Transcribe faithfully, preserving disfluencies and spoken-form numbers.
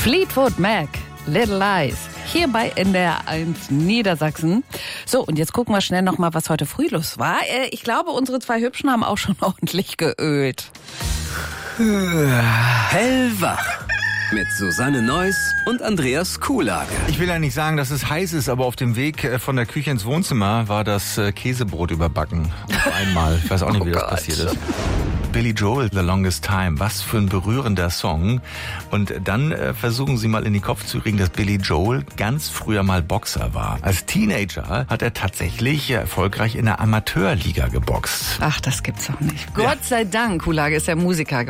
Fleetwood Mac, Little Lies, hier bei N D R eins Niedersachsen. So, und jetzt gucken wir schnell nochmal, was heute früh los war. Ich glaube, unsere zwei Hübschen haben auch schon ordentlich geölt. Hellwach mit Susanne Neuss und Andreas Kuhlage. Ich will ja nicht sagen, dass es heiß ist, aber auf dem Weg von der Küche ins Wohnzimmer war das Käsebrot überbacken. Auf einmal. Ich weiß auch nicht, oh wie das Gott. passiert ist. Billy Joel, The Longest Time. Was für ein berührender Song. Und dann äh, versuchen Sie mal in den Kopf zu kriegen, dass Billy Joel ganz früher mal Boxer war. Als Teenager hat er tatsächlich erfolgreich in der Amateurliga geboxt. Ach, das gibt's doch nicht. Ja. Gott sei Dank, Kuhlage ist ja Musiker geworden.